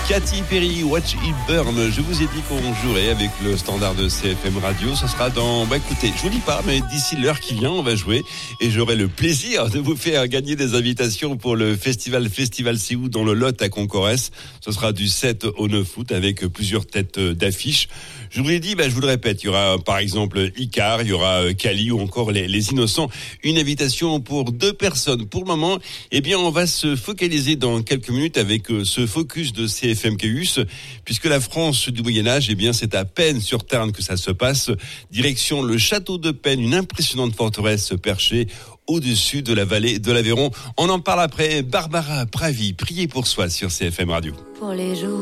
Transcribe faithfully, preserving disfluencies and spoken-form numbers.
Katy Perry, Watch It Burn. Je vous ai dit qu'on jouerait avec le standard de C F M Radio. Ce sera dans, bah écoutez, je vous dis pas, mais d'ici l'heure qui vient, on va jouer et j'aurai le plaisir de vous faire gagner des invitations pour le festival Festival Sioux dans le Lot à Concorès. Ce sera du sept au neuf août avec plusieurs têtes d'affiches. Je vous l'ai dit, bah, je vous le répète, il y aura par exemple Icar, il y aura Kali ou encore les, les Innocents. Une invitation pour deux personnes. Pour le moment, eh bien, on va se focaliser dans quelques minutes avec ce focus de C F M Caus, puisque la France du Moyen-Âge, eh bien, c'est à Pennes-sur-Tarn que ça se passe. Direction le château de Pennes, une impressionnante forteresse perchée au-dessus de la vallée de l'Aveyron. On en parle après. Barbara Pravi, priez pour soi sur C F M Radio. Pour les jours